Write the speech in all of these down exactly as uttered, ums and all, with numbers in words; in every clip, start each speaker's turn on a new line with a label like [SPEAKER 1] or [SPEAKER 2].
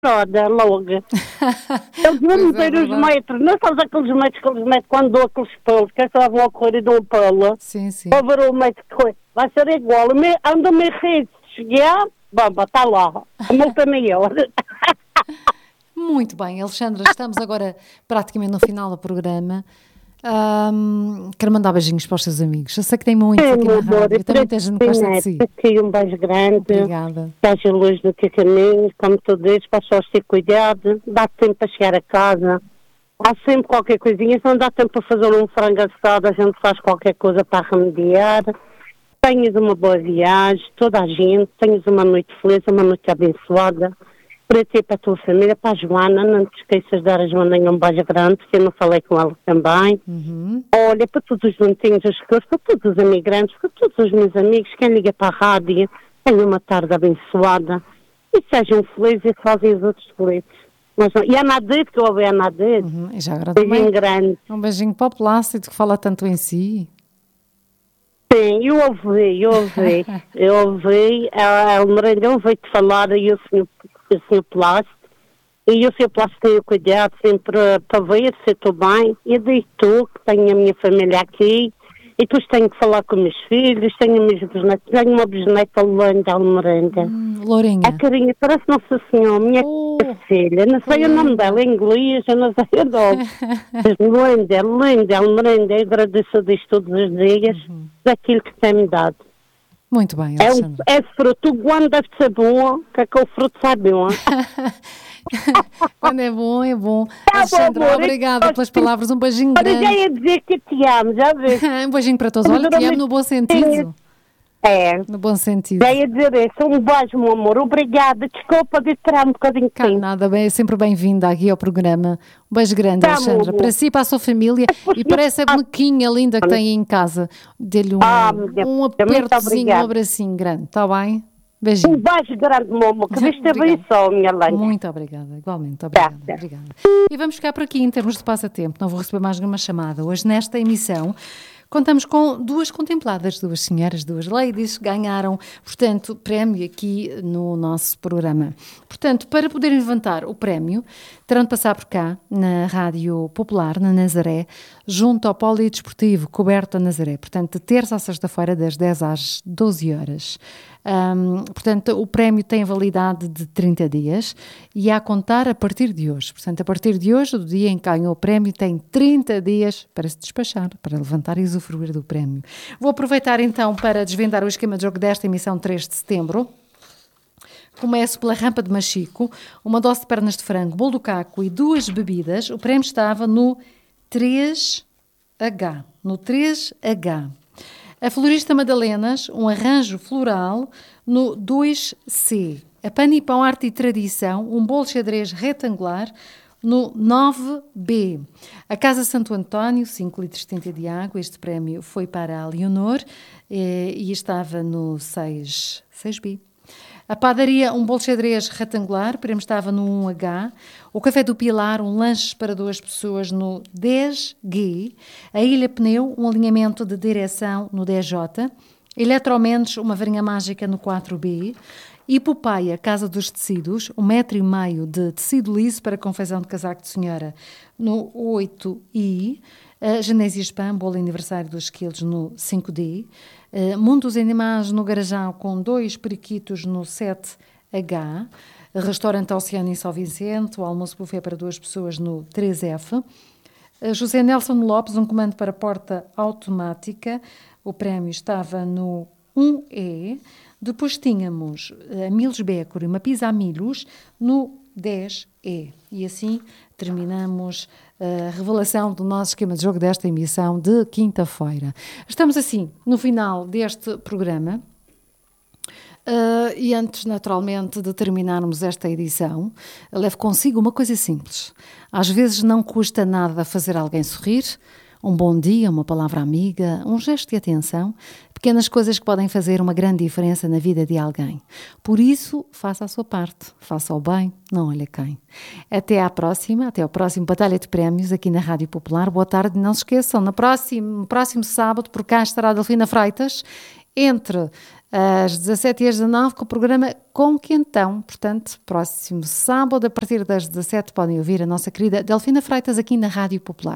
[SPEAKER 1] roda logo. Eles vão meter
[SPEAKER 2] é
[SPEAKER 1] os metros, não sabes aqueles metros que eles metem quando dão aqueles pelos, que estavam a correr e dão um pelo.
[SPEAKER 2] Sim, sim.
[SPEAKER 1] Para ver o metro que corre. Vai ser igual. Anda-me a rir, cheguei, bamba, está lá. A multa maior.
[SPEAKER 2] Muito bem, Alexandra, estamos agora praticamente no final do programa. Um, quero mandar beijinhos para os seus amigos. Eu sei que tem muitos
[SPEAKER 1] Sim,
[SPEAKER 2] aqui na
[SPEAKER 1] meu amor,
[SPEAKER 2] rádio. Tem muita gente que gosta de si.
[SPEAKER 1] Aqui um beijo grande.
[SPEAKER 2] Obrigada.
[SPEAKER 1] Seja luz no teu caminho, como tu dizes, para só ter cuidado. Dá tempo para chegar a casa. Há sempre qualquer coisinha. Se não dá tempo para fazer um frango assado, a gente faz qualquer coisa para remediar. Tenhas uma boa viagem, toda a gente. Tenhas uma noite feliz, uma noite abençoada. Para ti e para a tua família, para a Joana, não te esqueças de dar a Joaninha um beijo grande, porque eu não falei com ela também.
[SPEAKER 2] Uhum.
[SPEAKER 1] Olha, para todos os juntinhos, os que para todos os imigrantes, para todos os meus amigos, quem liga para a rádio, tenham uma tarde abençoada e sejam felizes e fazem os outros felizes. Mas, não- e a Nadir, que eu ouvi a Nadir,
[SPEAKER 2] Uhum. E já agora
[SPEAKER 1] beijinho
[SPEAKER 2] também
[SPEAKER 1] grande.
[SPEAKER 2] um beijinho para o Plácido, que fala tanto em si.
[SPEAKER 1] Sim, eu ouvi, eu ouvi, eu ouvi, a Almeida veio-te falar e o senhor, o senhor Plástico, e o senhor Plástico tem o cuidado sempre para ver se eu estou bem, e digo tu, que tenho a minha família aqui, e depois tenho que falar com meus filhos, tenho, meus bisnetos, tenho uma bisneta linda, Almeida.
[SPEAKER 2] Hum, Lourinha.
[SPEAKER 1] A carinha parece Nossa Senhora, minha
[SPEAKER 2] Oh,
[SPEAKER 1] filha, não sei o nome dela em inglês, eu não sei o nome. Mas linda, linda, linda, eu agradeço a Deus todos os dias daquilo que tem-me dado.
[SPEAKER 2] muito bem,
[SPEAKER 1] É, um,
[SPEAKER 2] Alexandra.
[SPEAKER 1] é fruto, o guano deve ser bom, que é que o fruto sabe bom.
[SPEAKER 2] Quando é bom, é bom.
[SPEAKER 1] Tá bom,
[SPEAKER 2] Alexandra,
[SPEAKER 1] amor,
[SPEAKER 2] obrigada
[SPEAKER 1] eu
[SPEAKER 2] pelas
[SPEAKER 1] gosto-
[SPEAKER 2] palavras. Um beijinho
[SPEAKER 1] Olha, já
[SPEAKER 2] grande.
[SPEAKER 1] ia dizer que te amo, já vês?
[SPEAKER 2] Um beijinho para todos. Olha, te amo no bom sentido.
[SPEAKER 1] É,
[SPEAKER 2] No bom sentido.
[SPEAKER 1] já ia dizer isso. Um beijo, meu amor, obrigada. Desculpa de tirar um bocadinho de
[SPEAKER 2] Cá,
[SPEAKER 1] tempo.
[SPEAKER 2] nada bem, é sempre bem-vinda aqui ao programa. Um beijo grande,
[SPEAKER 1] Tá,
[SPEAKER 2] Alexandra.
[SPEAKER 1] amor.
[SPEAKER 2] Para si e para a sua família e para essa bonequinha linda que tem aí em casa. Dê-lhe um,
[SPEAKER 1] Ah, meu Deus,
[SPEAKER 2] um
[SPEAKER 1] muito
[SPEAKER 2] apertozinho, um
[SPEAKER 1] obrigada.
[SPEAKER 2] abracinho grande. Está bem?
[SPEAKER 1] Um
[SPEAKER 2] Beijinho.
[SPEAKER 1] beijo grande, meu amor, que Deus te
[SPEAKER 2] Obrigada.
[SPEAKER 1] abençoe, minha linda.
[SPEAKER 2] Muito obrigada, igualmente. Obrigada,
[SPEAKER 1] Tá.
[SPEAKER 2] obrigada. E vamos ficar por aqui em termos de passatempo. Não vou receber mais nenhuma chamada. Hoje, nesta emissão, contamos com duas contempladas, duas senhoras, duas ladies, que ganharam, portanto, prémio aqui no nosso programa. Portanto, para poderem levantar o prémio, terão de passar por cá, na Rádio Popular, na Nazaré, junto ao Polidesportivo Coberto da Nazaré. Portanto, de terça a sexta-feira, das dez às doze horas. Hum, portanto, o prémio tem validade de trinta dias e é a contar a partir de hoje. Portanto, a partir de hoje, do dia em que ganhou o prémio, tem trinta dias para se despachar, para levantar e usufruir do prémio. Vou aproveitar então para desvendar o esquema de jogo desta emissão três de setembro. Começo pela rampa de Machico, uma dose de pernas de frango, bolo do caco e duas bebidas. O prémio estava no três H. No três H. A Florista Madalenas, um arranjo floral no dois C. A Pano e Pão Arte e Tradição, um bolo xadrez retangular no nove B. A Casa Santo António, cinco litros de tinta de água. Este prémio foi para a Leonor eh, e estava no seis B. A Padaria, um bolo xadrez retangular, o prémio estava no um H. O Café do Pilar, um lanche para duas pessoas no dez G. A Ilha Pneu, um alinhamento de direção no dez J. Eletromendes, uma varinha mágica no quatro B. Hipopeia, Casa dos Tecidos, um metro e meio de tecido liso para confecção de casaco de senhora no oito I. A Genésia Spam, bolo aniversário dos quilos no cinco D. Uh, Mundo dos Animais no Garajão com dois periquitos no sete H. Restaurante Oceano em São Vicente, o almoço buffet para duas pessoas no três F. Uh, José Nelson Lopes, um comando para porta automática. O prémio estava no um E. Depois tínhamos a Milos Bécor e uma pizza a milhos no dez E. E assim terminamos a revelação do nosso esquema de jogo desta emissão de quinta-feira. Estamos assim no final deste programa. Uh, e antes, naturalmente, de terminarmos esta edição, levo consigo uma coisa simples. Às vezes não custa nada fazer alguém sorrir. Um bom dia, uma palavra amiga, um gesto de atenção, pequenas coisas que podem fazer uma grande diferença na vida de alguém. Por isso, faça a sua parte, faça o bem, não olhe quem. Até à próxima, até ao próximo Batalha de Prémios aqui na Rádio Popular. Boa tarde, não se esqueçam, no próximo, no próximo sábado, por cá estará a Delfina Freitas, entre às dezassete e às dezanove, com o programa Com Quentão. Portanto, próximo sábado, a partir das dezassete, podem ouvir a nossa querida Delfina Freitas aqui na Rádio Popular.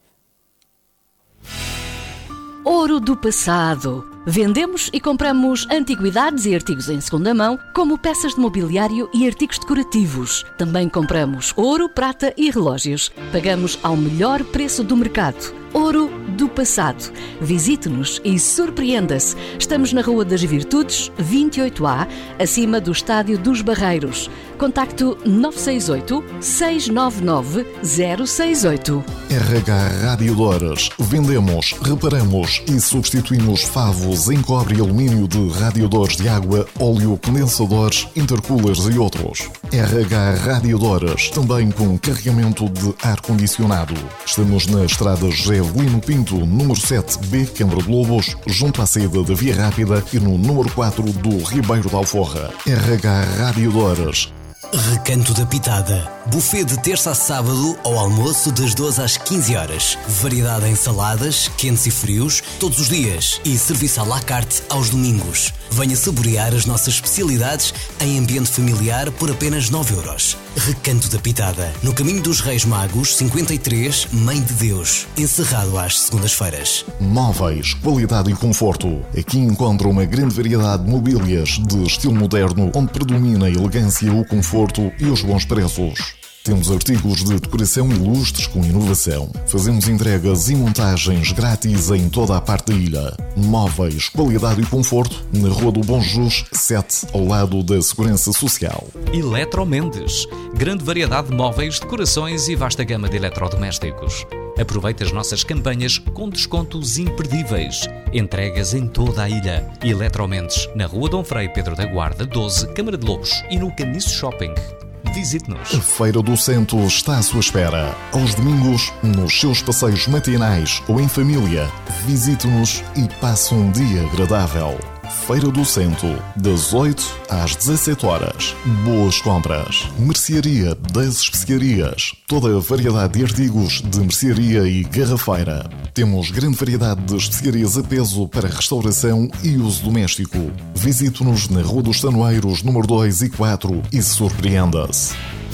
[SPEAKER 3] Ouro do passado. Vendemos e compramos antiguidades e artigos em segunda mão, como peças de mobiliário e artigos decorativos. Também compramos ouro, prata e relógios. Pagamos ao melhor preço do mercado. Ouro do passado. Visite-nos e surpreenda-se. Estamos na Rua das Virtudes, vinte e oito A, acima do Estádio dos Barreiros. Contacto nove seis oito, seis nove nove, zero seis oito.
[SPEAKER 4] R H Radiadores. Vendemos, reparamos e substituímos favos em cobre e alumínio de radiadores de água, óleo, condensadores, intercoolers e outros. R H Radiadores. Também com carregamento de ar-condicionado. Estamos na estrada José Lino Pinto, número sete B, Câmara de Lobos, junto à saída da Via Rápida e no número quatro do Ribeiro da Alforra. R H Radiadores.
[SPEAKER 5] Recanto da Pitada. Buffet de terça a sábado ao almoço das doze às quinze horas. Variedade em saladas, quentes e frios, todos os dias. E serviço à la carte aos domingos. Venha saborear as nossas especialidades em ambiente familiar por apenas nove euros. Recanto da Pitada. No Caminho dos Reis Magos, cinquenta e três, Mãe de Deus. Encerrado às segundas-feiras.
[SPEAKER 4] Móveis, qualidade e conforto. Aqui encontra uma grande variedade de mobílias de estilo moderno, onde predomina a elegância, o conforto e os bons preços. Temos artigos de decoração ilustres com inovação. Fazemos entregas e montagens grátis em toda a parte da ilha. Móveis, qualidade e conforto na Rua do Bom Jesus, sete, ao lado da Segurança Social.
[SPEAKER 6] Eletromendes. Grande variedade de móveis, decorações e vasta gama de eletrodomésticos. Aproveite as nossas campanhas com descontos imperdíveis. Entregas em toda a ilha. Eletromendes, na Rua Dom Frei Pedro da Guarda, doze, Câmara de Lobos e no Caniço Shopping. Visite-nos.
[SPEAKER 4] A Feira do Centro está à sua espera. Aos domingos, nos seus passeios matinais ou em família, visite-nos e passe um dia agradável. Feira do Centro, das oito às dezassete horas. Boas compras. Mercearia das Especiarias. Toda a variedade de artigos de mercearia e garrafeira. Temos grande variedade de especiarias a peso para restauração e uso doméstico. Visite-nos na Rua dos Tanoeiros, número dois e quatro e surpreenda-se.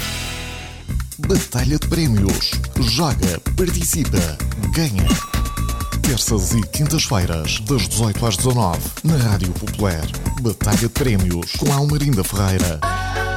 [SPEAKER 4] Batalha de Prémios. Joga, participa, ganha. Terças e quintas-feiras, das dezoito às dezanove, na Rádio Popular. Batalha de Prémios, com Almarinda Ferreira.